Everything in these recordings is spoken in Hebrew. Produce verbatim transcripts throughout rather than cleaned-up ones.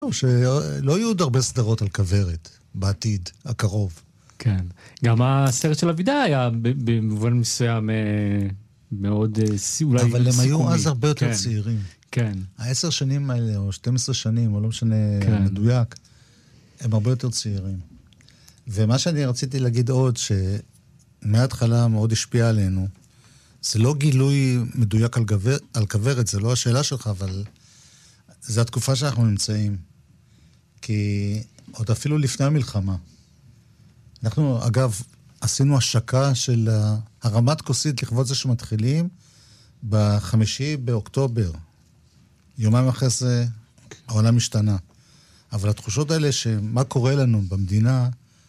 שלא יהיו עוד הרבה סדרות על כוורת בעתיד הקרוב. כן. גם הסרט של אבידה היה במובן מסוים מאוד סיכומי. אבל הם היו אז הרבה יותר צעירים. כן. העשר שנים האלה, או שתים עשרה שנים, או לא משנה מדויק, הם הרבה יותר צעירים. ומה שאני רציתי להגיד עוד, שמההתחלה מאוד השפיע עלינו, זה לא גילוי מדויק על, גבר, על כוורת, זה לא השאלה שלך, אבל זה התקופה שאנחנו נמצאים. כי עוד אפילו לפני המלחמה. אנחנו, אגב, עשינו השקה של הרמת כוסית לכבוד זה שמתחילים בחמישי באוקטובר. יומיים אחרי זה העולם השתנה. אבל התחושות האלה שמה קורה לנו במדינה,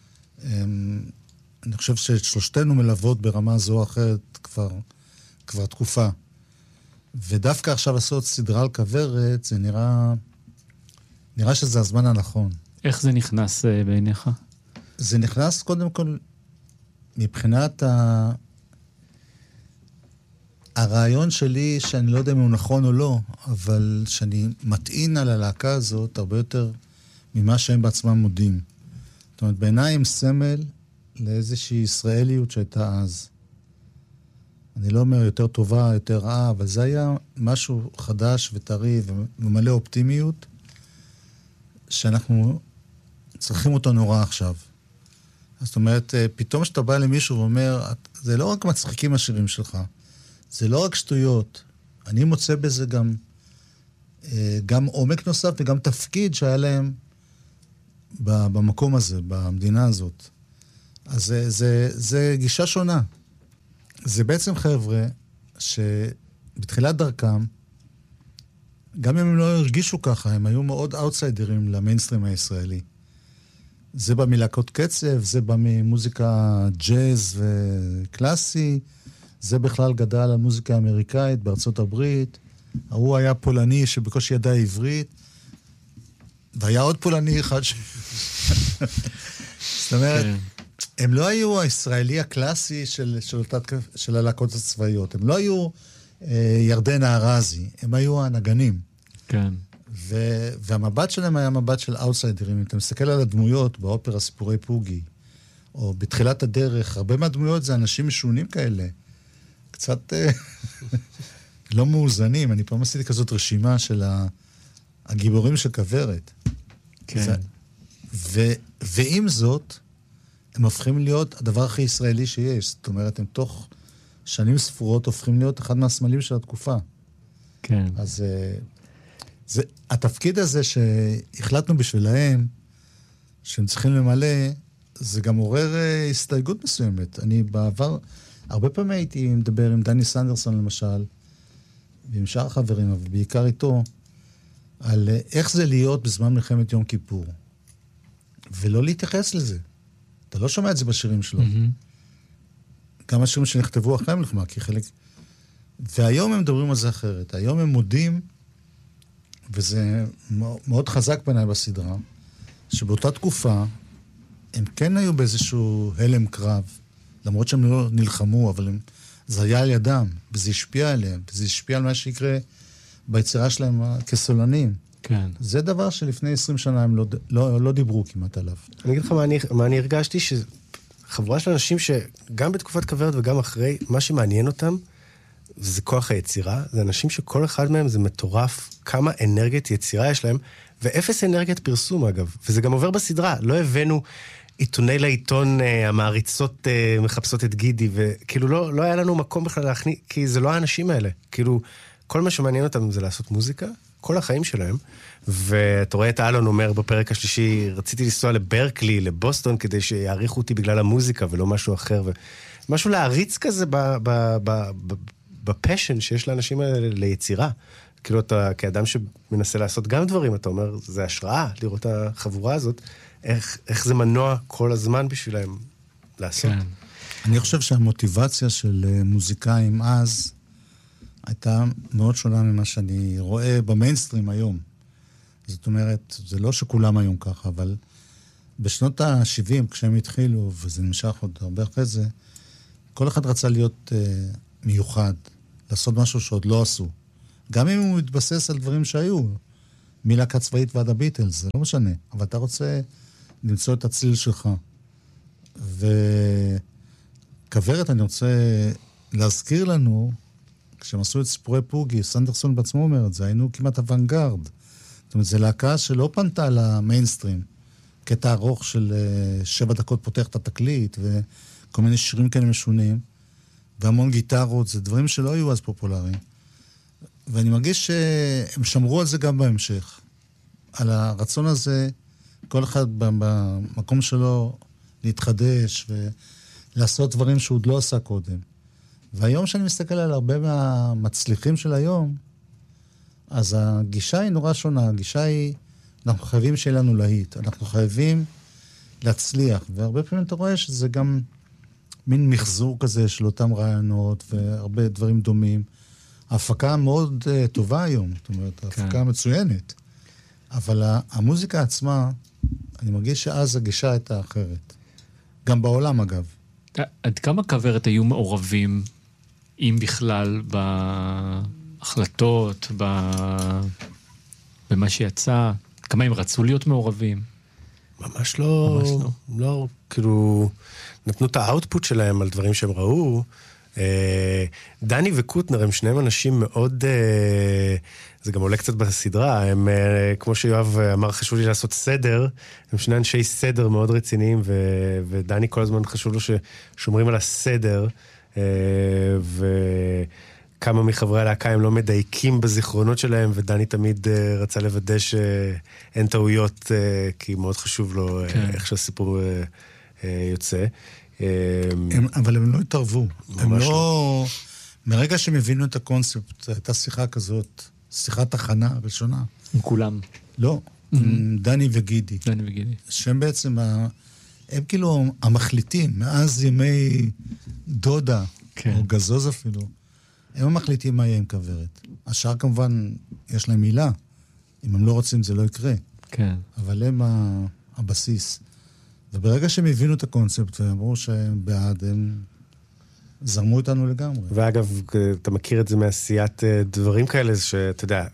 אני חושב ששלושתנו מלוות ברמה זו או אחרת כבר, כבר תקופה. ודווקא עכשיו לעשות סדרה על כוורת, זה נראה, נראה שזה הזמן הנכון. איך זה נכנס בעיניך? זה נכנס קודם כל מבחינת ה... הרעיון שלי, שאני לא יודע אם הוא נכון או לא, אבל שאני מטעין על הלהקה הזאת הרבה יותר ממה שהם בעצמם מודים. זאת אומרת, בעיניי הם סמל לאיזושהי ישראליות שהייתה אז. אני לא אומר יותר טובה, יותר רעה, אבל זה היה משהו חדש וטרי ומלא אופטימיות, שאנחנו צריכים אותו נורא עכשיו. זאת אומרת, פתאום שאתה בא למישהו ואומר, זה לא רק מצחיקים השירים שלך, זה לא רק שטויות, אני מוצא בזה גם, גם עומק נוסף וגם תפקיד שהיה להם במקום הזה, במדינה הזאת. אז זה, זה, זה גישה שונה. זה בעצם חבר'ה שבתחילת דרכם, גם אם הם לא הרגישו ככה, הם היו מאוד אאוטסיידרים למיינסטרים הישראלי. זה בא מלהקות קצב, זה בא ממוזיקה ג'אז וקלאסי, זה בכלל גדל על מוזיקה אמריקאית בארצות הברית, הוא היה פולני שבקושי ידע עברית, והיה עוד פולני אחד ש... זאת אומרת, הם לא היו הישראלי הקלאסי של, של, של הלהקות הצבאיות, הם לא היו אה, ירדן הארזי, הם היו הנגנים. כן. ו- והמבט שלהם היה מבט של אאוטסיידרים. אם אתה מסתכל על הדמויות באופרה סיפורי פוגי, או בתחילת הדרך, הרבה מהדמויות זה אנשים משונים כאלה. קצת לא מאוזנים. אני פעם עשיתי כזאת רשימה של הגיבורים של כוורת. כן. זה... ו- ועם זאת, הם הופכים להיות הדבר הכי ישראלי שיש. זאת אומרת, הם תוך שנים ספורות הופכים להיות אחד מהסמלים של התקופה. כן. אז... זה, התפקיד הזה שהחלטנו בשבילהם, שהם צריכים למלא, זה גם עורר uh, הסתייגות מסוימת. אני בעבר, הרבה פעמים הייתי מדבר עם דני סנדרסון למשל, ועם שאר חברים, אבל בעיקר איתו, על uh, איך זה להיות בזמן מלחמת יום כיפור. ולא להתייחס לזה. אתה לא שומע את זה בשירים שלו. Mm-hmm. גם השירים שנכתבו אחרי המלחמה, כי חלק... והיום הם מדברים על זה אחרת. היום הם מודים, וזה מאוד חזק בעיניי בסדרה, שבאותה תקופה הם כן היו באיזשהו הלם קרב, למרות שהם לא נלחמו, אבל הם, זה היה על ידם, וזה השפיע עליהם, וזה השפיע על מה שיקרה ביצירה שלהם כסולנים. כן. זה דבר שלפני עשרים שנה הם לא, לא, לא דיברו כמעט עליו. אני אגיד לך מה אני, מה אני הרגשתי, שחבורה של אנשים שגם בתקופת כוורת וגם אחרי, מה שמעניין אותם, זה כוח היצירה, זה אנשים שכל אחד מהם זה מטורף, כמה אנרגיית יצירה יש להם, ואפס אנרגיית פרסום אגב, וזה גם עובר בסדרה, לא הבאנו עיתוני לעיתון, אה, המעריצות אה, מחפשות את גידי, וכאילו לא, לא היה לנו מקום בכלל להכניס, כי זה לא האנשים האלה, כאילו כל מה שמעניין אותם זה לעשות מוזיקה, כל החיים שלהם, ואתה רואה את אלון אומר בפרק השלישי, רציתי לנסוע לברקלי, לבוסטון, כדי שיעריכו אותי בגלל המוזיקה ולא משהו אחר, ומשהו להריץ כזה ב... ב, ב, ב בפשן שיש לאנשים האלה ליצירה. כאילו אתה, כאדם שמנסה לעשות גם דברים, אתה אומר, זה השראה לראות החבורה הזאת, איך, איך זה מנוע כל הזמן בשבילהם לעשות. כן. אני חושב שהמוטיבציה של מוזיקאים אז, הייתה מאוד שונה ממה שאני רואה במיינסטרים היום. זאת אומרת, זה לא שכולם היום ככה, אבל בשנות ה-שבעים, כשהם התחילו, וזה נמשך עוד הרבה אחרי זה, כל אחד רצה להיות uh, מיוחד, לעשות משהו שעוד לא עשו. גם אם הוא מתבסס על דברים שהיו. מלהקה צבאית ועד הביטלס, זה לא משנה. אבל אתה רוצה למצוא את הצליל שלך. וכוורת, אני רוצה להזכיר לנו, כשהם עשו את סיפורי פוגי, סנדרסון בעצמו אומר את זה, היינו כמעט אוונגרד. זאת אומרת, זו להקה שלא פנתה למיינסטרים. קטע ארוך של שבע דקות פותח את התקליט, וכל מיני שירים כאלה משונים, והמון גיטרות, זה דברים שלא היו אז פופולריים. ואני מרגיש שהם שמרו על זה גם בהמשך. על הרצון הזה, כל אחד במקום שלו להתחדש, ולעשות דברים שהוא עוד לא עשה קודם. והיום שאני מסתכל על הרבה מהמצליחים של היום, אז הגישה היא נורא שונה. הגישה היא, אנחנו חייבים שיהיה לנו להיט. אנחנו חייבים להצליח. והרבה פעמים אתה רואה שזה גם מין מחזור כזה של אותם רעיונות, והרבה דברים דומים. ההפקה מאוד uh, טובה היום. זאת אומרת, ההפקה כן. מצוינת. אבל המוזיקה עצמה, אני מרגיש שאז הגישה הייתה אחרת. גם בעולם, אגב. עד כמה כוורת היו מעורבים, אם בכלל, בהחלטות, במה שיצא? כמה הם רצו להיות מעורבים? ממש לא, ממש לא. לא, כאילו, נתנו את האוטפוט שלהם על דברים שהם ראו. דני וקוטנר הם שניהם אנשים מאוד, זה גם עולה קצת בסדרה, הם, כמו שיואב אמר, חשוב לי לעשות סדר, הם שני אנשי סדר מאוד רציניים, ודני כל הזמן חשוב לו ששומרים על הסדר, וכמה מחברי הלהקה הם לא מדייקים בזיכרונות שלהם, ודני תמיד רצה לוודא שאין טעויות, כי מאוד חשוב לו איך שהסיפור יוצא. הם, אבל הם לא התערבו. הם לא... מרגע שהם הבינו את הקונספט, הייתה שיחה כזאת, שיחת הכנה ראשונה. עם כולם. לא, עם דני וגידי. דני וגידי. שהם בעצם, הם כאילו המחליטים, מאז ימי דודה, או גזוז אפילו, הם המחליטים מה יהיה עם כוורת. השאר כמובן, יש להם מילה. אם הם לא רוצים, זה לא יקרה. כן. אבל הם הבסיס. וברגע שהם הבינו את הקונספט, ואמרו שהם בעד, הם זרמו איתנו לגמרי. ואגב, אתה מכיר את זה מעשיית דברים כאלה, שאתה יודע,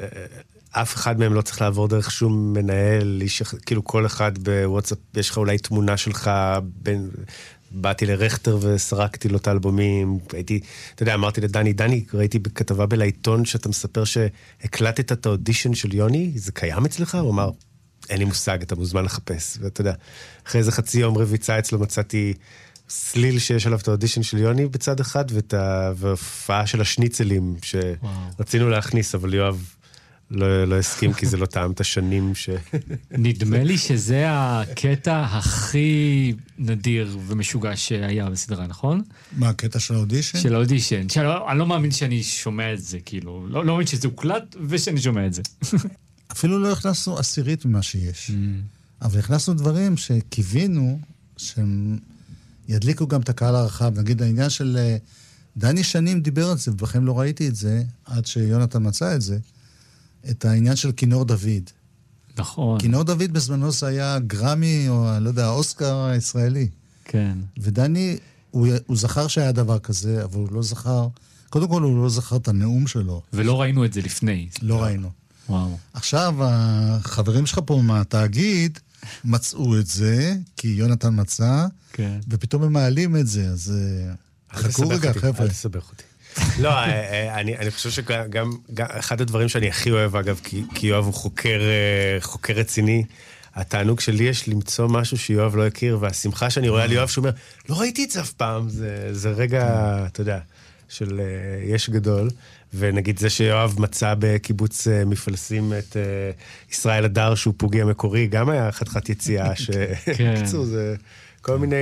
אף אחד מהם לא צריך לעבור דרך שום מנהל, כאילו כל אחד בוואטסאפ, יש לך אולי תמונה שלך, בין, באתי לרכטר וסרקתי לו את האלבומים, הייתי, אתה יודע, אמרתי לדני, דני, ראיתי בכתבה בלעיתון שאתה מספר שהקלטת את האודישן של יוני, זה קיים אצלך? הוא אמר, אין לי מושג, אתה מוזמן לחפש. ואתה יודע, אחרי איזה חצי יום רביצה אצלו מצאתי סליל שיש עליו את האודישן של יוני בצד אחד, וההופעה של השניצלים שרצינו להכניס, אבל יואב לא, לא הסכים, כי זה לא טעם את השנים ש... נדמה לי שזה הקטע הכי נדיר ומשוגע שהיה בסדרה, נכון? מה, הקטע של האודישן? של האודישן. שלא, אני לא מאמין שאני שומע את זה, כאילו. לא, לא מאמין שזה הוקלט ושאני שומע את זה. אפילו לא הכנסנו עשירית ממה שיש. Mm. אבל הכנסנו דברים שקיווינו שהם ידליקו גם את הקהל הרחב. נגיד, העניין של דני שנים דיבר על זה, ובכם לא ראיתי את זה, עד שיונתן מצא את זה, את העניין של כינור דוד. נכון. כינור דוד בזמנו זה היה גרמי, או לא יודע, האוסקר הישראלי. כן. ודני, הוא, הוא זכר שהיה דבר כזה, אבל הוא לא זכר, קודם כל הוא לא זכר את הנאום שלו. ולא ראינו את זה לפני. לא ראינו. וואו. עכשיו, החברים שלך פה מהתאגיד מצאו את זה, כי יונתן מצא, כן. ופתאום הם מעלים את זה, אז חכו רגע, חבר'ה. אל תסבך אותי. לא, אני, אני חושב שגם גם, אחד הדברים שאני הכי אוהב, אגב, כי, כי יואב הוא חוקר, חוקר רציני, התענוג שלי יש למצוא משהו שיואב לא הכיר, והשמחה שאני רואה על יואב שאומר, לא ראיתי את זה אף פעם, זה, זה רגע, אתה יודע, של יש גדול, ונגיד זה שיואב מצא בקיבוץ מפלסים את ישראל הדר, שהוא פוגי המקורי, גם היה חתיכת יציאה, שקיצור, זה כל מיני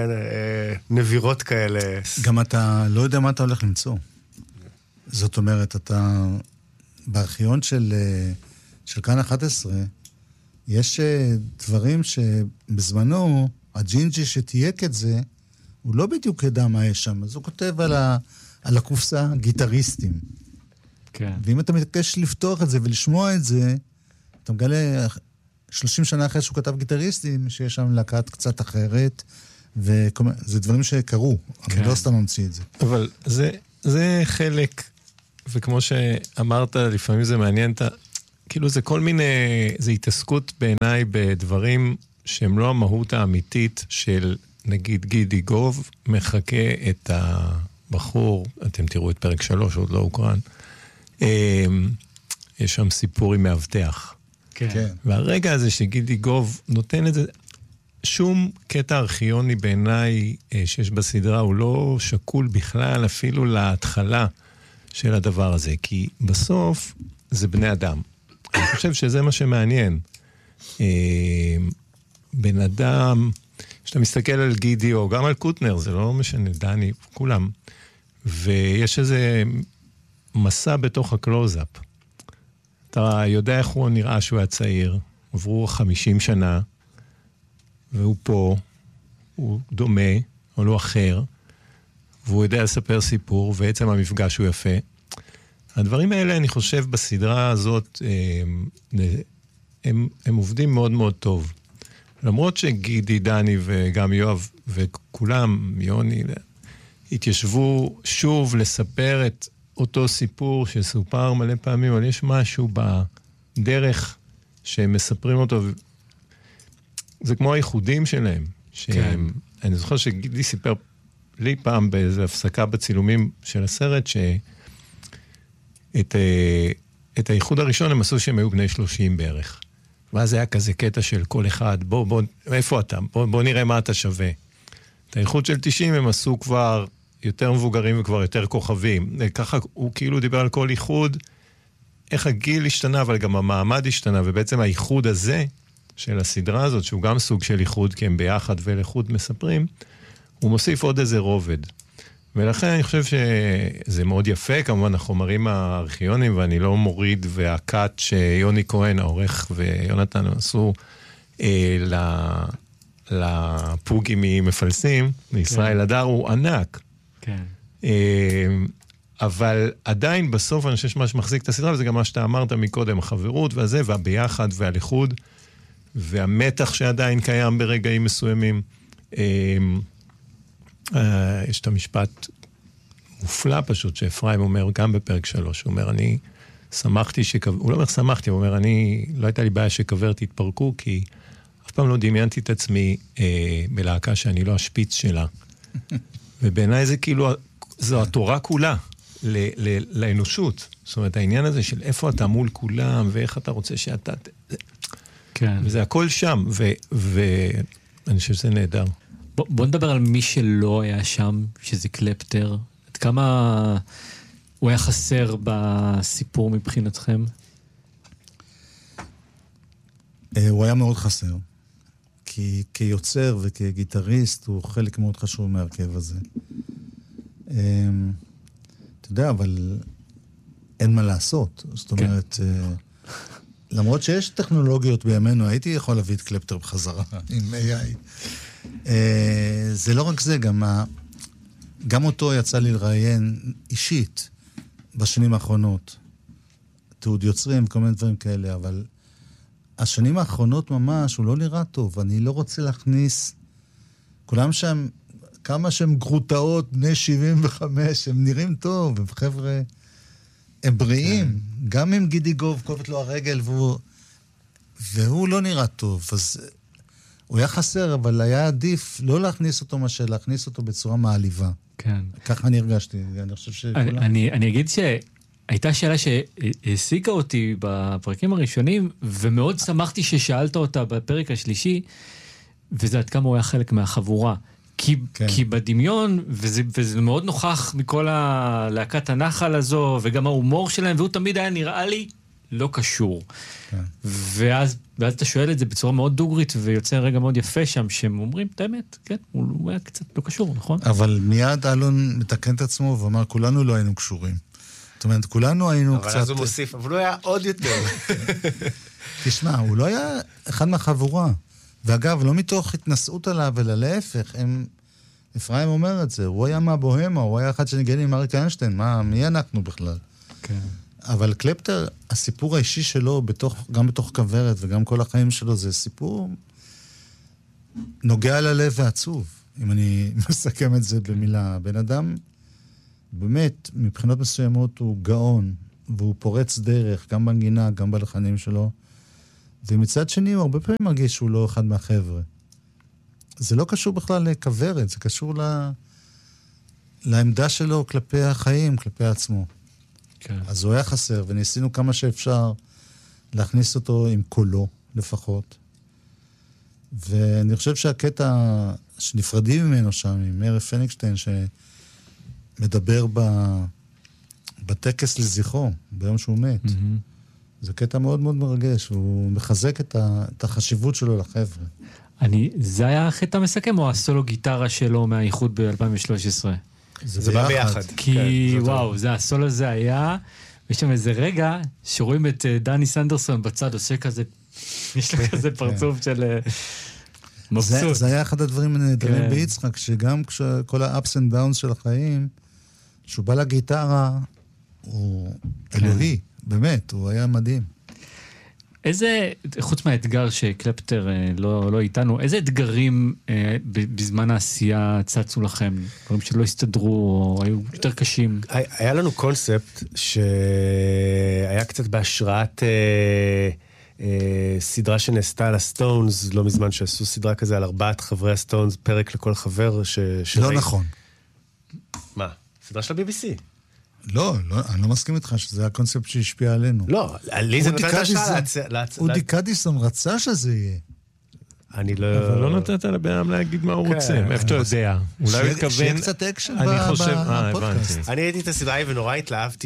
נבירות כאלה. גם אתה לא יודע מה אתה הולך למצוא. זאת אומרת, אתה בארכיון של, של כאן אחת עשרה, יש דברים שבזמנו, הג'ינג'י שתייק את זה, הוא לא בדיוק ידע מה יש שם, אז הוא כותב על, ה, על הקופסה גיטריסטים. כן. ואם אתה מתעקש לפתוח את זה ולשמוע את זה, אתה מגלה שלושים שנה אחרי שהוא כתב גיטריסטים, שיש שם להקת קצת אחרת, וזה דברים שקרו, כן. אני לא סתם ממציא את זה. אבל זה, זה חלק, וכמו שאמרת, לפעמים זה מעניין, כאילו זה כל מיני, זה התעסקות בעיניי בדברים שהם לא המהות האמיתית של, נגיד, גידי גוב, מחכה את הבחור, אתם תראו את פרק שלוש, עוד לא הוקרן, יש שם סיפור עם מאבטח. כן. והרגע הזה שגידי גוב נותן את זה, שום קטע ארכיוני בעיניי שיש בסדרה, הוא לא שקול בכלל אפילו להתחלה של הדבר הזה, כי בסוף זה בני אדם. אני חושב שזה מה שמעניין. בן אדם, כשאתה מסתכל על גידי או גם על קוטנר, זה לא משנה, דני, כולם, ויש איזה מסע בתוך הקלוזאפ. אתה יודע איך הוא נראה שהוא היה צעיר, עברו חמישים שנה, והוא פה, הוא דומה, אבל הוא אחר, והוא יודע לספר סיפור, ועצם המפגש הוא יפה. הדברים האלה, אני חושב, בסדרה הזאת, הם, הם, הם עובדים מאוד מאוד טוב. למרות שגידי, דני וגם יואב וכולם, יוני, התיישבו שוב לספר את אותו סיפור שסופר מלא פעמים, אבל יש משהו בדרך שהם מספרים אותו, זה כמו הייחודים שלהם. שהם, כן. אני זוכר שגידי סיפר לי פעם באיזו הפסקה בצילומים של הסרט, שאת את הייחוד הראשון הם עשו שהם היו בני שלושים בערך. ואז היה כזה קטע של כל אחד, בוא, בוא, איפה אתה? בוא, בוא נראה מה אתה שווה. את הייחוד של תשעים הם עשו כבר יותר מבוגרים וכבר יותר כוכבים. ככה הוא כאילו דיבר על כל ייחוד, איך הגיל השתנה, אבל גם המעמד השתנה, ובעצם הייחוד הזה, של הסדרה הזאת, שהוא גם סוג של ייחוד, כי הם ביחד ולייחוד מספרים, הוא מוסיף עוד איזה רובד. ולכן אני חושב שזה מאוד יפה, כמובן החומרים הארכיונים, ואני לא מוריד, והקאט שיוני כהן, העורך ויונתן עשו אה, לפוגי ממפלסים, מישראל כן. הדר, הוא ענק. כן. אה, אבל עדיין בסוף אני חושב שמה שמחזיק את הסדרה, וזה גם מה שאתה אמרת מקודם, החברות והזה, והביחד והליכוד, והמתח שעדיין קיים ברגעים מסוימים. יש את המשפט מופלא פשוט, שאפרים אומר גם בפרק שלוש, הוא אומר, אני שמחתי שקבר, הוא לא אומר שמחתי, הוא אומר, אני, לא הייתה לי בעיה שקבר תתפרקו, כי אף פעם לא דמיינתי את עצמי אה, בלהקה שאני לא השפיץ שלה. ובעיניי זה כאילו, זו התורה כולה, ל, ל, לאנושות. זאת אומרת, העניין הזה של איפה אתה מול כולם, ואיך אתה רוצה שאתה... כן. וזה הכל שם, ואני חושב שזה נהדר. בוא, בוא נדבר על מי שלא היה שם, שזה קלפטר. עד כמה הוא היה חסר בסיפור מבחינתכם? הוא היה מאוד חסר. כי כיוצר וכגיטריסט הוא חלק מאוד חשוב מהרכב הזה. אתה יודע, אבל אין מה לעשות. זאת אומרת... למרות שיש טכנולוגיות בימינו, הייתי יכול להביא את קלפטר בחזרה עם איי איי. זה לא רק זה, גם, ה... גם אותו יצא לי לראיין אישית בשנים האחרונות. תיעוד יוצרים, כל מיני דברים כאלה, אבל השנים האחרונות ממש, הוא לא נראה טוב. אני לא רוצה להכניס... כולם שם, כמה שהם גרוטאות, בני שבעים וחמש, הם נראים טוב, הם חבר'ה... הם בריאים, גם אם גידי גוב כובט לו הרגל, והוא, והוא לא נראה טוב, אז הוא היה חסר, אבל היה עדיף לא להכניס אותו מאשר, להכניס אותו בצורה מעליבה. כן. ככה אני הרגשתי, אני חושב שכולם... אני, אני, אני אגיד שהייתה שאלה שהעסיקה אותי בפרקים הראשונים, ומאוד שמחתי ששאלת אותה בפרק השלישי, וזה עד כמה הוא היה חלק מהחבורה. כי, כן. כי בדמיון, וזה, וזה מאוד נוכח מכל הלהקת הנחל הזו, וגם ההומור שלהם, והוא תמיד היה נראה לי לא קשור. כן. ואז, ואז אתה שואל את זה בצורה מאוד דוגרית, ויוצא רגע מאוד יפה שם, שהם אומרים את האמת, כן, הוא היה קצת לא קשור, נכון? אבל מיד אלון מתקן את עצמו, ואמר, כולנו לא היינו קשורים. זאת אומרת, כולנו היינו אבל קצת... אבל אז הוא מוסיף, אבל הוא היה עוד יותר. תשמע, הוא לא היה אחד מהחבורה. ואגב, לא מתוך התנסות עליו, אלא להפך, הם... אפרים אומר את זה, הוא היה מהבוהמה, הוא היה אחד שניגן עם אריק איינשטיין, מה, מי אנחנו בכלל? כן. אבל קלפטר, הסיפור האישי שלו, בתוך, גם בתוך כברת וגם כל החיים שלו, זה סיפור נוגע ללב ועצוב, אם אני מסכם את זה במילה. בן אדם, באמת, מבחינות מסוימות הוא גאון, והוא פורץ דרך, גם בנגינה, גם בלחנים שלו, ומצד שני הוא הרבה פעמים מרגיש שהוא לא אחד מהחבר'ה. זה לא קשור בכלל לכוורת, זה קשור ל... לעמדה שלו כלפי החיים, כלפי עצמו. כן. אז הוא היה חסר, וניסינו כמה שאפשר להכניס אותו עם קולו, לפחות. ואני חושב שהקטע שנפרדים ממנו שם, עם מאיר פניגשטיין, שמדבר ב... בטקס לזכרו, ביום שהוא מת. Mm-hmm. זה קטע מאוד מאוד מרגש, הוא מחזק את, ה... את החשיבות שלו לחבר'ה. אני, זה היה החטא המסכם, או הסולו גיטרה שלו מהאיחוד ב-אלפיים ושלוש עשרה? זה, זה בא ביחד. כי כן, וואו, זה הסולו הזה היה, ויש שם איזה רגע שרואים את דני סנדרסון בצד, עושה כזה, יש לו כזה פרצוף של מבסוט. זה, זה היה אחד הדברים הנהדרים ביצחק, שגם כל ה-ups and downs של החיים, שהוא בא לגיטרה, הוא אלוהי, באמת, הוא היה מדהים. איזה, חוץ מהאתגר שקלפטר לא, לא איתנו, איזה אתגרים אה, בזמן העשייה צצו לכם? דברים שלא הסתדרו או היו יותר קשים? היה לנו קונספט שהיה קצת בהשראת אה, אה, סדרה שנעשתה על הסטונס, לא מזמן שעשו סדרה כזה על ארבעת חברי הסטונס, פרק לכל חבר. ש... לא נכון. מה? סדרה של ה-בי בי סי. לא, לא, אני לא מסכים איתך שזה הקונספט שהשפיע עלינו. לא, לי זה נתן את השעה להצ... אודי קדיסון רצה שזה יהיה. אני לא... אבל לא נתת לבן אדם להגיד מה הוא רוצה, מאיפה אתה יודע. אולי הוא התכוון... שיהיה קצת אקשן בפודקאסט. אני הייתי את הסדרה ונורא התלהבתי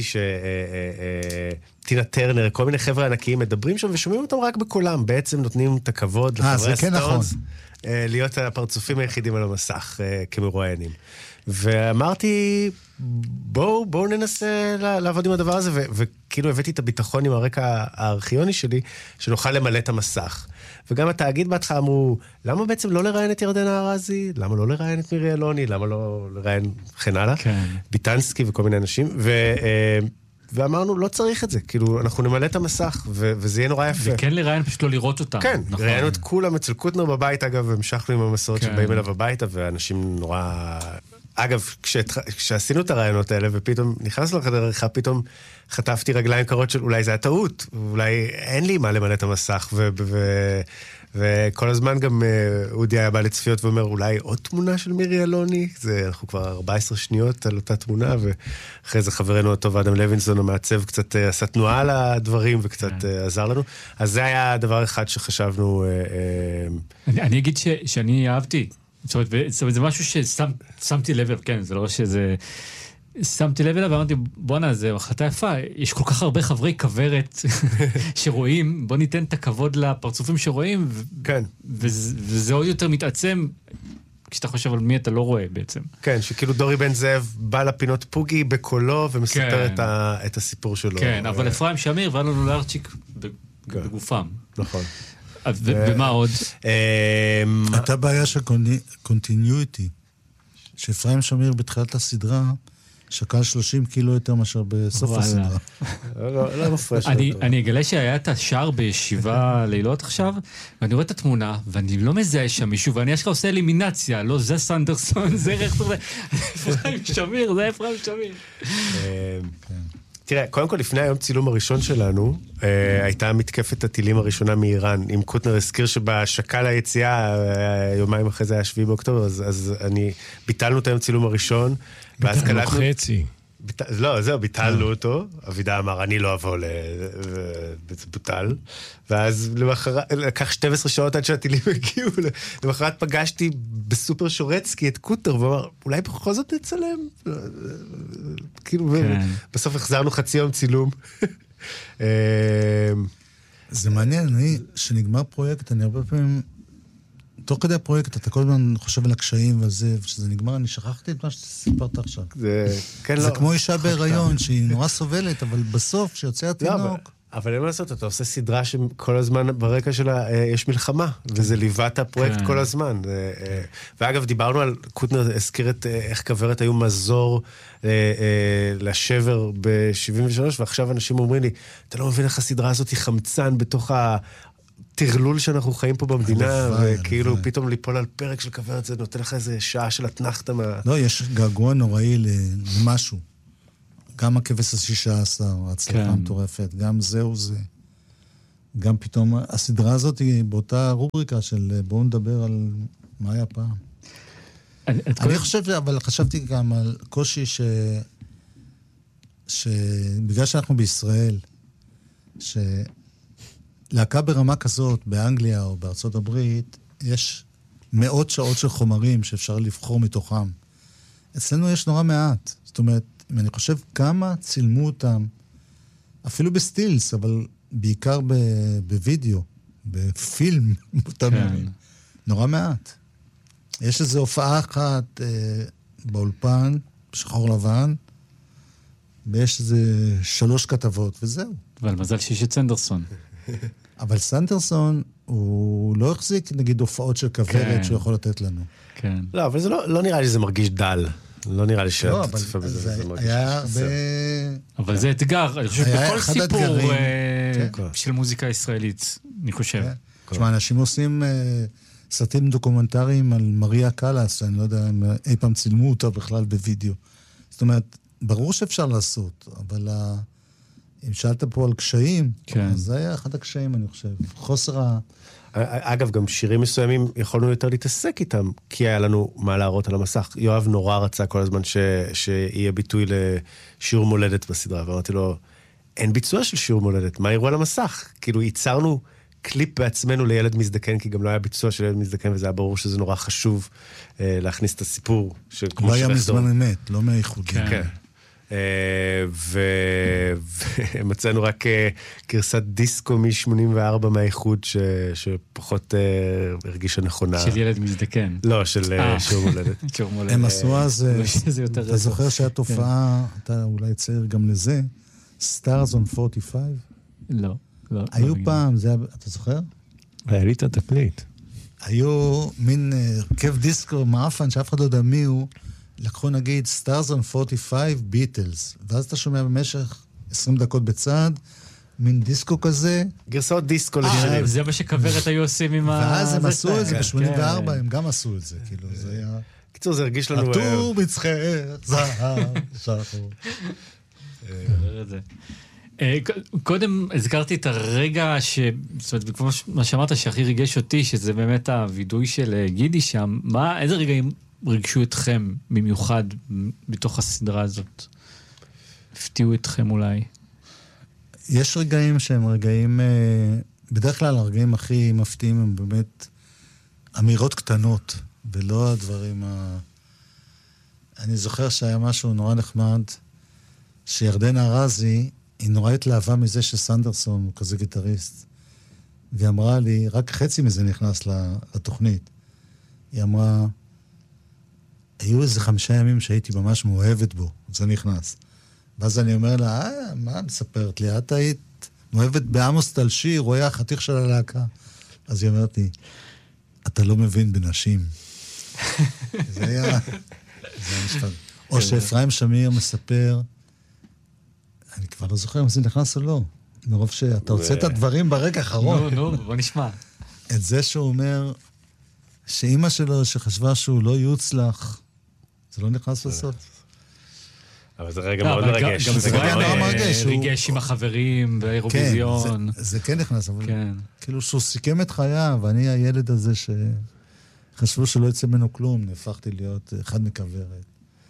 שטינה טרנר, כל מיני חבר'ה ענקיים מדברים שם ושומעים אותם רק בקולם, בעצם נותנים את הכבוד לחברי הסטונס להיות הפרצופים היחידים על המסך כמרואיינים. ואמרתי, בואו, בואו ננסה לעבוד עם הדבר הזה, ו- וכאילו הבאתי את הביטחון עם הרקע הארכיוני שלי, שנוכל למלא את המסך. וגם התאגיד בהתחלה אמרו, למה בעצם לא לראיין את ירדנה ארזי? למה לא לראיין את מירי אלוני? למה לא לראיין וכן הלאה? כן. ביטנסקי וכל מיני אנשים, ו... ואמרנו, לא צריך את זה, כאילו, אנחנו נמלא את המסך, ו- וזה יהיה נורא יפה. וכן לראיין, פשוט לא לראות אותם. כן, נכון. ראיינו את כולם אצל קוטנר בבית, אגב, והמשכנו עם המסורת כן. שבאים אליו הביתה, ואנשים נורא... אגב, כשהתח... כשעשינו את הרעיונות האלה, ופתאום נכנסנו לחדר עריכה, פתאום חטפתי רגליים קרות של אולי זה הטעות, אולי אין לי מה למלא את המסך, ו... ו... וכל הזמן גם אודי היה בא לצפיות ואומר, אולי עוד תמונה של מירי אלוני? זה, אנחנו כבר ארבע עשרה שניות על אותה תמונה, ואחרי זה חברנו הטוב אדם לוינסון המעצב קצת עשה תנועה על הדברים, וקצת עזר לנו. אז זה היה דבר אחד שחשבנו... אני, אני אגיד ש, שאני אהבתי. זאת אומרת, זאת אומרת, זה משהו ששמתי לב, כן, זה לא שזה... שמתי לב אליו ואמרתי, בוא'נה, זה החלטה יפה, יש כל כך הרבה חברי כברת שרואים, בוא ניתן את הכבוד לפרצופים שרואים, כן. וזה עוד יותר מתעצם, כשאתה חושב על מי אתה לא רואה בעצם. כן, שכאילו דורי בן זאב בא לפינות פוגי בקולו, ומספר את הסיפור שלו. כן, אבל אפרים שמיר ועל לנו לארצ'יק בגופם. נכון. ומה עוד? הייתה בעיה של קונטיניויטי, שאפרים שמיר בתחילת הסדרה, שקל שלושים קילו יותר מאשר בסוף הסדרה. לא מפרש. אני אגלה שהיה את השער בישיבה לילות עכשיו, ואני רואה את התמונה, ואני לא מזהה שם מישהו, ואני אשכה עושה אלימינציה, לא זה סנדרסון, זה רכטור, זה אפרים שמיר, זה אפרים שמיר. תראה, קודם כל לפני היום צילום הראשון שלנו, הייתה מתקפת הטילים הראשונה מאיראן, אם קוטנר הזכיר שבשקל היציאה, יומיים אחרי זה היה שביעי באוקטובר, אז אני, ביטלנו את היום צילום הראשון, ביטלנו חצי. לא, זהו, ביטלנו אותו, אבידה אמר, אני לא אבוא, וזה בוטל, ואז לקח שתים עשרה שעות עד שהטילים הגיעו, למחרת פגשתי בסופר שורצקי את קוטר, ואמר, אולי בכל זאת נצלם? כאילו, בסוף החזרנו חצי יום צילום. זה מעניין, אני, שנגמר פרויקט, אני הרבה פעמים, תוך כדי הפרויקט, אתה כל הזמן חושב על הקשיים וזה, וכשזה נגמר, אני שכחתי את מה שסיפרת עכשיו. זה, כן, זה לא. כמו אישה בהיריון, שהיא נורא סובלת, אבל בסוף, כשיוצא התינוק... אבל אין מה לעשות, אתה עושה סדרה שכל הזמן ברקע שלה יש מלחמה, וזה ליווה את הפרויקט כל הזמן. ואגב, דיברנו על, קוטנר הזכיר את איך כוורת היו מזור לשבר ב-שבעים ושלוש, ועכשיו אנשים אומרים לי, אתה לא מבין איך הסדרה הזאת היא חמצן בתוך ה... תרלול שאנחנו חיים פה במדינה, וכאילו פתאום ליפול על פרק של כוורת, זה נותן לך איזה שעה של התנחת מה... לא, יש געגוע נוראי למשהו. גם הכבש השישה עשר, ההצלחה מטורפת, גם זהו זה. גם פתאום, הסדרה הזאת היא באותה רובריקה של בואו נדבר על מה היה פעם. אני חושב, אבל חשבתי גם על קושי ש... שבגלל שאנחנו בישראל, שלהקה ברמה כזאת, באנגליה או בארצות הברית, יש מאות שעות של חומרים שאפשר לבחור מתוכם. אצלנו יש נורא מעט. זאת אומרת, אם אני חושב כמה צילמו אותם, אפילו בסטילס, אבל בעיקר בווידאו, בפילם, כן. נורא מעט. יש איזו הופעה אחת אה, באולפן, שחור לבן, ויש איזה שלוש כתבות, וזהו. אבל מזל שיש את סנדרסון. אבל סנדרסון, הוא לא החזיק, נגיד, הופעות של כברת כן. שהוא יכול לתת לנו. כן. לא, אבל זה לא, לא נראה לי שזה מרגיש דל. לא נראה לי שאת תצפה בזה, זה, זה מרגיש חסר. אבל היה... זה אתגר, אני חושב, בכל סיפור הדגרים, אה, כן. של מוזיקה ישראלית, אני חושב. כן. תשמע, אנשים עושים אה, סרטים דוקומנטריים על מריה קלאס, אני לא יודע אם אי פעם צילמו אותה בכלל בווידאו. זאת אומרת, ברור שאפשר לעשות, אבל ה... אם שאלת פה על קשיים, כן. אז זה היה אחד הקשיים, אני חושב. חוסר ה... אגב, גם שירים מסוימים יכולנו יותר להתעסק איתם, כי היה לנו מה להראות על המסך. יואב נורא רצה כל הזמן ש... שיהיה ביטוי לשיעור מולדת בסדרה, ואמרתי לו, אין ביצוע של שיעור מולדת, מה יראו על המסך? כאילו, ייצרנו קליפ בעצמנו לילד מזדקן, כי גם לא היה ביצוע של ילד מזדקן, וזה היה ברור שזה נורא חשוב אה, להכניס את הסיפור. לא היה מזמן אמת, לא מהייחודי. כן. כן. ומצאנו רק גרסת דיסקו מ-שמונים וארבע מהאיחוד שפחות הרגישה נכונה. של ילד מזדקן. לא, של שיעור מולדת. הם עשו אז, אתה זוכר שהיה תופעה, אתה אולי צעיר גם לזה, Stars on ארבעים וחמש? לא. היו פעם, אתה זוכר? היה לי את התקליט. היו מין הרכב דיסקו מאפן שאף אחד לא יודע מי הוא, לקחו נגיד Stars on ארבעים וחמש ביטלס, ואז אתה שומע במשך עשרים דקות בצד, מין דיסקו כזה. גרסאות דיסקו לשירים. זה מה שכברת היו עושים עם ה... ואז הם עשו את זה, ב-שמונים וארבע הם גם עשו את זה, כאילו זה היה... קיצור, זה הרגיש לנו... עטור מצחר, זהב, שחור. קודם הזכרתי את הרגע ש... זאת אומרת, כמו מה שאמרת שהכי ריגש אותי, שזה באמת הווידוי של גידי שם, מה, איזה רגעים ריגשו אתכם במיוחד בתוך הסדרה הזאת? הפתיעו אתכם אולי? יש רגעים שהם רגעים, בדרך כלל הרגעים הכי מפתיעים הם באמת אמירות קטנות, ולא הדברים ה... אני זוכר שהיה משהו נורא נחמד, שירדנה ארזי, היא נורא התלהבה מזה שסנדרסון הוא כזה גיטריסט, והיא אמרה לי, רק חצי מזה נכנס לתוכנית. היא אמרה, היו איזה חמישה ימים שהייתי ממש מאוהבת בו, זה נכנס. ואז אני אומר לה, אה, מה מספרת לי? את היית מאוהבת בעמוס תלשי, רואה החתיך של הלהקה. אז היא אומרת לי, אתה לא מבין בנשים. זה היה... זה היה משפט. או שאפרים שמיר מספר, אני כבר לא זוכר אם זה נכנס או לא, מרוב שאתה הוצאת הדברים ברגע האחרון. נו, נו, בוא נשמע. את זה שהוא אומר, שאימא שלו שחשבה שהוא לא יוצלח, זה לא נכנס לסוף. אבל זה רגע מאוד מרגש. גם זה רגע מאוד מרגש. ריגש עם החברים באירוויזיון. זה כן נכנס, אבל כאילו שהוא סיכם את חייו, ואני הילד הזה שחשבו שלא יצא ממנו כלום, נהפכתי להיות אחד מכוורת.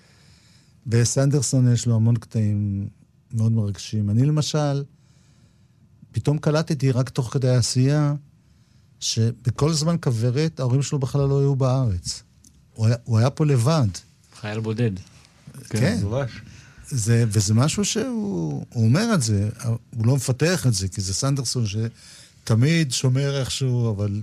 בסנדרסון יש לו המון קטעים מאוד מרגשים. אני למשל, פתאום קלטתי רק תוך כדי העשייה, שבכל זמן כוורת, ההורים שלו בכלל לא היו בארץ. הוא היה, הוא היה פה לבד. חייל בודד. כן. זה, וזה משהו שהוא הוא אומר את זה, הוא לא מפתח את זה, כי זה סנדרסון שתמיד שומר איכשהו, אבל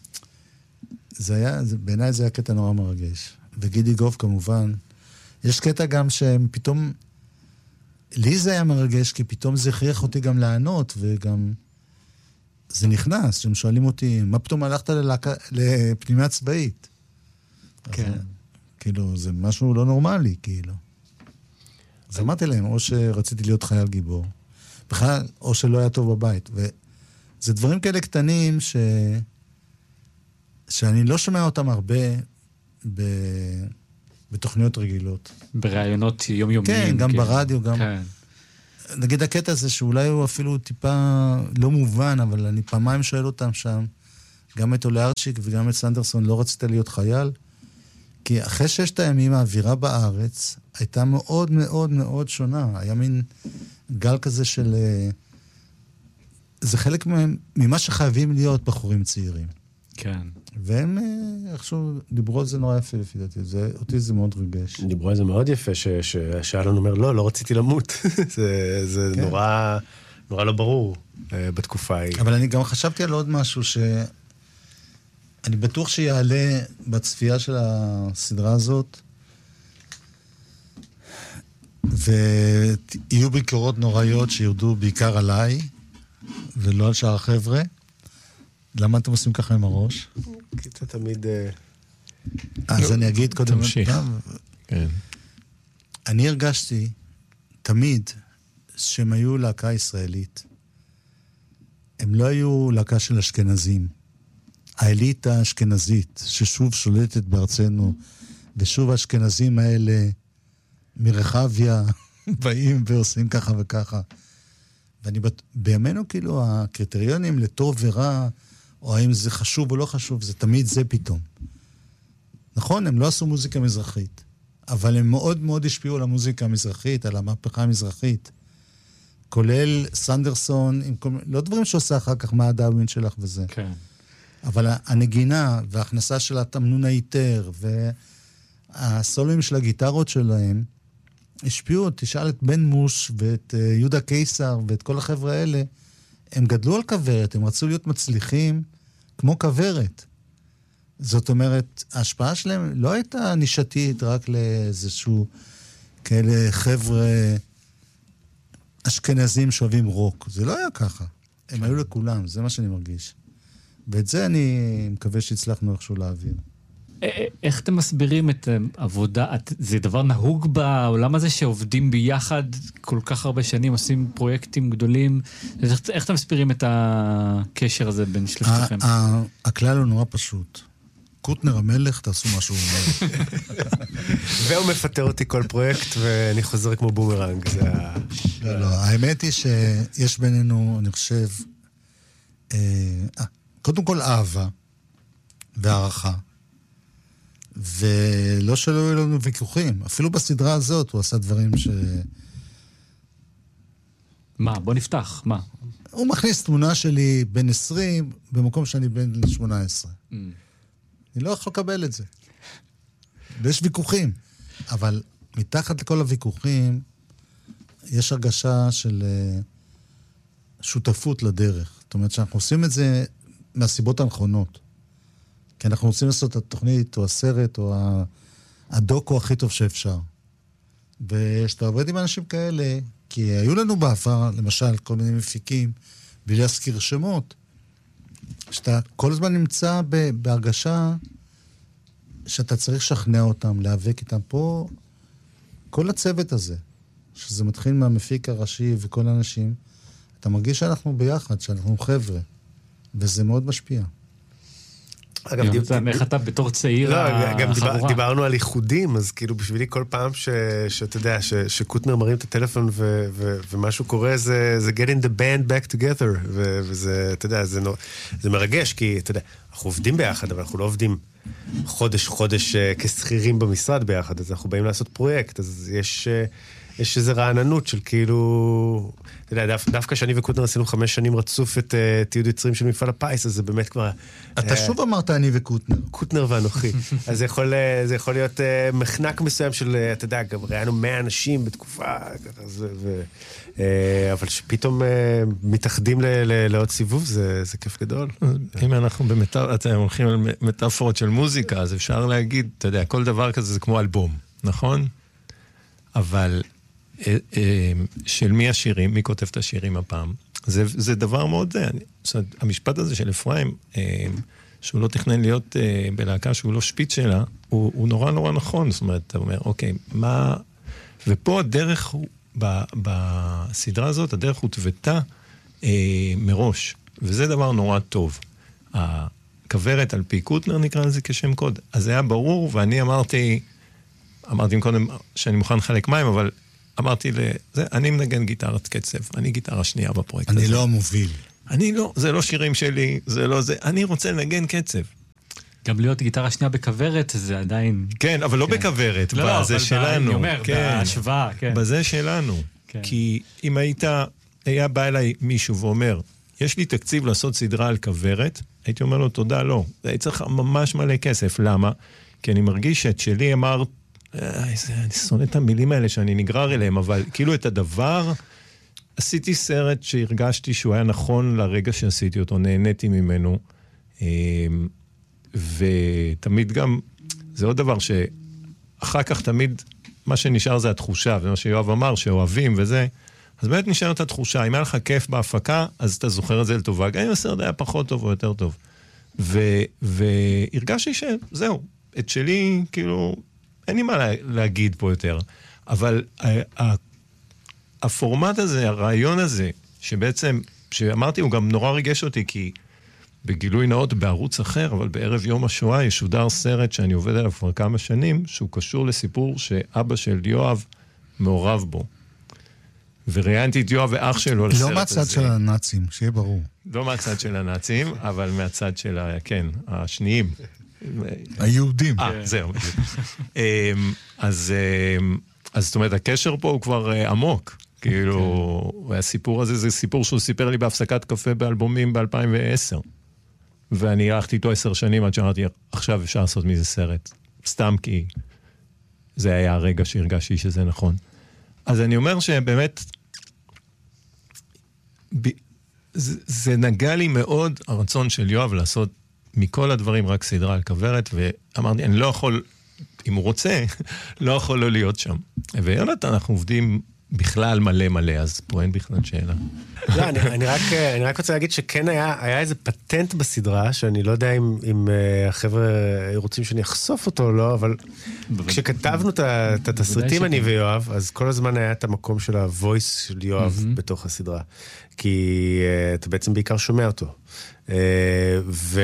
זה היה, זה, בעיניי זה היה קטע נורא מרגש. וגידי גוף כמובן. יש קטע גם שהם פתאום, לי זה היה מרגש, כי פתאום זה הכריח אותי גם לענות, וגם זה נכנס, שהם שואלים אותי, מה פתאום הלכת ללהקה, לפנימיה צבאית? כן. אז, כאילו, זה משהו לא נורמלי, כאילו. אז אמרתי להם, או שרציתי להיות חייל גיבור, בכלל, או שלא היה טוב בבית. וזה דברים כאלה קטנים ש... שאני לא שומע אותם הרבה ב... בתוכניות רגילות. ברעיונות יומיומיים. כן, גם ברדיו, גם... כן. נגיד הקטע הזה שאולי הוא אפילו טיפה לא מובן, אבל אני פעמיים שואל אותם שם, גם את אולי ארצ'יק וגם את סנדרסון, לא רצית להיות חייל? כי אחרי ששת הימים האווירה בארץ הייתה מאוד מאוד מאוד שונה. היה מין גל כזה של... זה חלק ממה שחייבים להיות בחורים צעירים. כן. והם איכשהו דיברו על זה נורא יפה לפי דעתי. זה, אותי זה מאוד ריגש. דיברו על זה מאוד יפה, ששאלון אומר, לא, לא רציתי למות. זה, זה כן. נורא, נורא לא ברור בתקופה ההיא. אבל אני גם חשבתי על עוד משהו ש... אני בטוח שיעלה בצפייה של הסדרה הזאת, ויהיו ביקורות נוראיות שירדו בעיקר עליי, ולא על שאר החבר'ה. למה אתם עושים ככה עם הראש? כי אתה תמיד... אז אני אגיד קודם... תמשיך. כן. אני הרגשתי תמיד שהם היו להקה ישראלית. הם לא היו להקה של אשכנזים. האליטה האשכנזית, ששוב שולטת בארצנו, ושוב האשכנזים האלה מרחביה באים ועושים ככה וככה. ואני בימינו כאילו הקריטריונים לטוב ורע, או האם זה חשוב או לא חשוב, זה תמיד זה פתאום. נכון, הם לא עשו מוזיקה מזרחית, אבל הם מאוד מאוד השפיעו על המוזיקה המזרחית, על המהפכה המזרחית, כולל סנדרסון, עם כל... לא דברים שעושה אחר כך מה הדאווין שלך וזה. כן. אבל הנגינה וההכנסה של התמנון היתר והסולואים של הגיטרות שלהם השפיעו, תשאל את בן מוש ואת יהודה קיסר ואת כל החבר'ה האלה, הם גדלו על כברת, הם רצו להיות מצליחים כמו כברת. זאת אומרת, ההשפעה שלהם לא הייתה נישתית רק לאיזשהו כאלה חבר'ה אשכנזים שאוהבים רוק. זה לא היה ככה. הם היו לכולם, זה מה שאני מרגיש. ואת זה אני מקווה שהצלחנו איכשהו להעביר. איך אתם מסבירים את עבודה? זה דבר נהוג בעולם הזה שעובדים ביחד כל כך הרבה שנים, עושים פרויקטים גדולים? איך אתם מסבירים את הקשר הזה בין שלושתכם? הכלל הוא נורא פשוט. קוטנר המלך, תעשו משהו. והוא מפטר אותי כל פרויקט, ואני חוזר כמו בומרנג. לא, לא, האמת היא שיש בינינו, אני חושב, קודם כל אהבה והערכה. ולא שלא היו לנו ויכוחים. אפילו בסדרה הזאת הוא עשה דברים ש... מה? בוא נפתח, מה? הוא מכניס תמונה שלי בין עשרים, במקום שאני בין שמונה עשרה. Mm. אני לא יכול לקבל את זה. ויש ויכוחים. אבל מתחת לכל הוויכוחים, יש הרגשה של שותפות לדרך. זאת אומרת שאנחנו עושים את זה מהסיבות הנכונות. כי אנחנו רוצים לעשות את התוכנית, או הסרט, או הדוקו הכי טוב שאפשר. ושאתה עובד עם אנשים כאלה, כי היו לנו בעבר, למשל, כל מיני מפיקים, בלי להזכיר שמות, שאתה כל הזמן נמצא בהרגשה שאתה צריך לשכנע אותם, להיאבק איתם. פה, כל הצוות הזה, שזה מתחיל מהמפיק הראשי וכל האנשים, אתה מרגיש שאנחנו ביחד, שאנחנו חבר'ה, וזה מאוד משפיע. אגב, איך אתה בתור צעיר החבורה? דיברנו על ייחודים, אז כאילו בשבילי כל פעם שאתה יודע, שקוטנר מרים את הטלפון ומשהו קורה, זה get in the band back together, וזה, אתה יודע, זה מרגש, כי אתה יודע, אנחנו עובדים ביחד, אבל אנחנו לא עובדים חודש חודש כסחירים במשרד ביחד, אז אנחנו באים לעשות פרויקט, אז יש... יש איזו רעננות של כאילו, אתה יודע, דו, דווקא שאני וקוטנר עשינו חמש שנים רצוף את uh, תיעוד יוצרים של מפעל הפיס, אז זה באמת כבר... אתה uh, שוב אמרת אני וקוטנר. קוטנר ואנוכי. אז זה יכול, uh, זה יכול להיות uh, מחנק מסוים של, uh, אתה יודע, גם ראינו מאה אנשים בתקופה, ו, ו, uh, אבל שפתאום uh, מתאחדים ל, ל, לעוד סיבוב, זה, זה כיף גדול. אם אנחנו במטא, אתם הולכים על מטאפורות של מוזיקה, אז אפשר להגיד, אתה יודע, כל דבר כזה זה כמו אלבום, נכון? אבל... של מי השירים, מי כותב את השירים הפעם. זה, זה דבר מאוד זה. זאת אומרת, המשפט הזה של אפרים, שהוא לא תכנן להיות בלהקה, שהוא לא שפיץ שלה, הוא, הוא נורא נורא נכון. זאת אומרת, אתה אומר, אוקיי, מה... ופה הדרך, ב, בסדרה הזאת, הדרך הותוותה אה, מראש. וזה דבר נורא טוב. הכברת על פי קוטנר נקרא לזה כשם קוד. אז זה היה ברור, ואני אמרתי... אמרתי קודם שאני מוכן לחלק מים, אבל אמרתי לזה, אני מנגן גיטרת קצב, אני גיטרה שנייה בפרויקט הזה. אני לא המוביל. אני לא, זה לא שירים שלי, זה לא זה, אני רוצה לנגן קצב. גם להיות גיטרה שנייה בכוורת, זה עדיין... כן, אבל לא בכוורת, לא, בזה אבל שלנו. אני אומר, כן. בהשוואה, כן. בזה שלנו. כן. כי אם היית, היה בא אליי מישהו ואומר, יש לי תקציב לעשות סדרה על כוורת, הייתי אומר לו, תודה, לא. זה צריך ממש מלא כסף. למה? כי אני מרגיש שאת שלי אמר, אני שונא את המילים האלה שאני נגרר אליהם, אבל כאילו את הדבר, עשיתי סרט שהרגשתי שהוא היה נכון לרגע שעשיתי אותו, נהניתי ממנו, ותמיד גם, זה עוד דבר שאחר כך תמיד, מה שנשאר זה התחושה, ומה שיואב אמר, שאוהבים וזה, אז באמת נשארת התחושה, אם היה לך כיף בהפקה, אז אתה זוכר את זה לטובה, גם אם הסרט היה פחות טוב או יותר טוב. והרגשתי שזהו, את שלי, כאילו, אין לי מה להגיד פה יותר, אבל הפורמט הזה, הרעיון הזה, שבעצם, שאמרתי, הוא גם נורא ריגש אותי, כי בגילוי נאות בערוץ אחר, אבל בערב יום השואה ישודר סרט שאני עובד עליו כבר כמה שנים, שהוא קשור לסיפור שאבא של יואב מעורב בו. וראיינתי את יואב ואח שלו לסרט הזה. לא מהצד של הנאצים, שיהיה ברור. לא מהצד של הנאצים, אבל מהצד של, כן, השניים. היהודים. אה, זהו. אז, אז זאת אומרת, הקשר פה הוא כבר עמוק. כאילו, הסיפור הזה זה סיפור שהוא סיפר לי בהפסקת קפה באלבומים ב-אלפיים ועשר. ואני הלכתי איתו עשר שנים עד שאמרתי, עכשיו אפשר לעשות מזה סרט. סתם כי זה היה הרגע שהרגשתי שזה נכון. אז אני אומר שבאמת, ב, זה, זה נגע לי מאוד הרצון של יואב לעשות מכל הדברים רק סדרה על כוורת, ואמרתי, אני לא יכול, אם הוא רוצה, לא יכול לא להיות שם. ויונתן, אנחנו עובדים בכלל מלא מלא, אז פה אין בכלל שאלה. לא, אני, אני, רק, אני רק רוצה להגיד שכן היה, היה איזה פטנט בסדרה, שאני לא יודע אם, אם החבר'ה רוצים שאני אחשוף אותו או לא, אבל כשכתבנו את התסריטים אני ויואב, אז כל הזמן היה את המקום של הוויס של יואב בתוך הסדרה. כי אתה בעצם בעיקר שומע אותו. ו...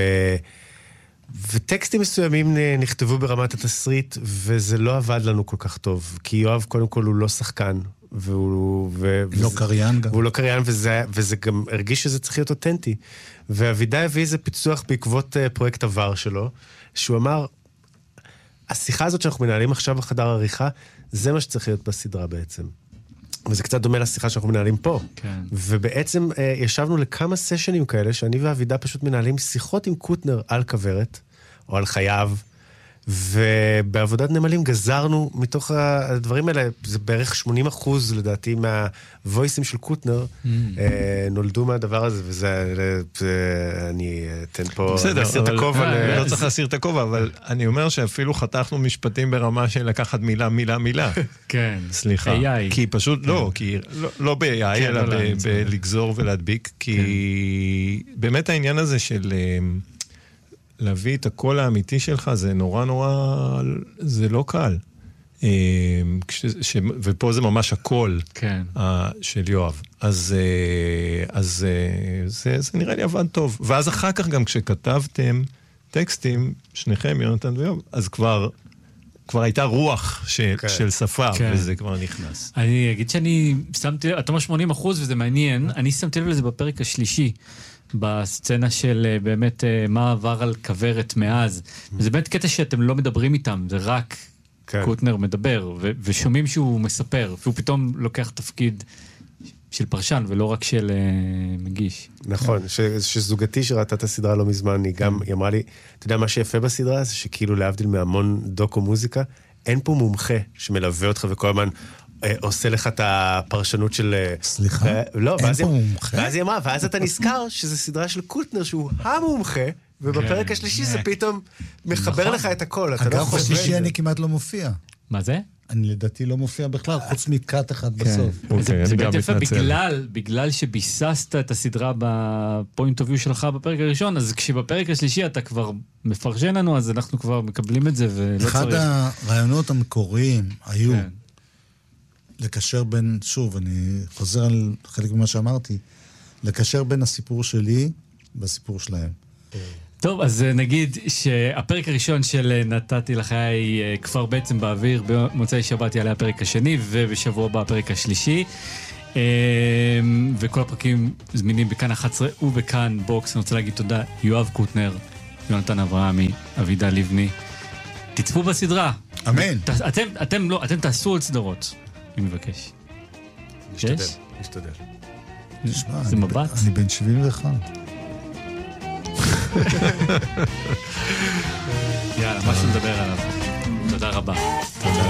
וטקסטים מסוימים נכתבו ברמת התסריט, וזה לא עבד לנו כל כך טוב, כי יואב קודם כל הוא לא שחקן, והוא... ו... לא קריין גם. והוא לא קריין, וזה, וזה גם הרגיש שזה צריך להיות אותנטי. ואבידי הביא איזה פיצוח בעקבות uh, פרויקט עבר שלו, שהוא אמר, השיחה הזאת שאנחנו מנהלים עכשיו בחדר עריכה, זה מה שצריך להיות בסדרה בעצם. וזה קצת דומה לשיחה שאנחנו מנהלים פה. כן. ובעצם uh, ישבנו לכמה סשנים כאלה, שאני ואבידה פשוט מנהלים שיחות עם קוטנר על כוורת, או על חייו, ובעבודת נמלים גזרנו מתוך הדברים האלה, זה בערך שמונים אחוז לדעתי מהוויסים של קוטנר, mm. אה, נולדו מהדבר הזה, וזה, זה, אני אתן פה, בסדר, להסיר את הכובע. לא צריך להסיר את הכובע, אבל אני אומר שאפילו חתכנו משפטים ברמה של לקחת מילה, מילה, מילה. כן. סליחה. איי איי. כי פשוט, לא, כי לא ב-איי איי, אלא בלגזור ולהדביק, כי באמת העניין הזה של... להביא את הקול האמיתי שלך, זה נורא נורא, זה לא קל. כש, ש, ופה זה ממש הקול כן. של יואב. אז, אז זה, זה נראה לי עבד טוב. ואז אחר כך גם כשכתבתם טקסטים, שניכם, יונתן ויואב, אז כבר, כבר הייתה רוח של, כן. של שפה, כן. וזה כבר נכנס. אני אגיד שאני שמתי, אתה אומר שמונים אחוז וזה מעניין, אני שמתי לב לזה בפרק השלישי, בסצנה של באמת מה עבר על כוורת מאז. זה באמת קטע שאתם לא מדברים איתם, זה רק כן. קוטנר מדבר, ו- ושומעים שהוא מספר, והוא פתאום לוקח תפקיד של פרשן, ולא רק של uh, מגיש. נכון, כן. ש- שזוגתי שראתה את הסדרה לא מזמן, היא גם, היא אמרה לי, אתה יודע מה שיפה בסדרה? זה שכאילו להבדיל מהמון דוקו מוזיקה, אין פה מומחה שמלווה אותך וכל הזמן... עושה לך את הפרשנות של... סליחה? לא, אין פה מומחה? ואז היא אמרה, ואז אתה נזכר שזו סדרה של קוטנר שהוא המומחה, ובפרק השלישי זה פתאום מחבר לך את הכל. אגב, בשלישי אני כמעט לא מופיע. מה זה? אני לדעתי לא מופיע בכלל, חוץ מקאט אחד בסוף. זה באמת יפה, בגלל שביססת את הסדרה בפוינט אוף ויו שלך בפרק הראשון, אז כשבפרק השלישי אתה כבר מפרשן לנו, אז אנחנו כבר מקבלים את זה ולא צריך. אחד הרעיונות המקוריים היו לקשר בין, שוב, אני חוזר על חלק ממה שאמרתי, לקשר בין הסיפור שלי והסיפור שלהם. טוב, אז נגיד שהפרק הראשון של נתתי לחיי כבר בעצם באוויר, במוצאי שבת יעלה הפרק השני, ובשבוע הבא הפרק השלישי. וכל הפרקים זמינים בכאן אחת עשרה ובכאן בוקס. אני רוצה להגיד תודה, יואב קוטנר, יונתן אברהמי, אבידה לבני. תצפו בסדרה. אמן. אתם, אתם לא, אתם תעשו עוד סדרות, אני מבקש. נשתדל, נשתדל. תשמע, זה מבט. אני בן שבעים ואחת. יאללה, משהו לדבר עליו. תודה רבה.